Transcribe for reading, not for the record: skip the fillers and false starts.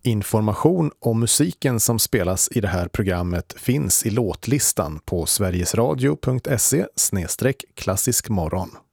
Information om musiken som spelas i det här programmet finns i låtlistan på sverigesradio.se/klassiskmorgon.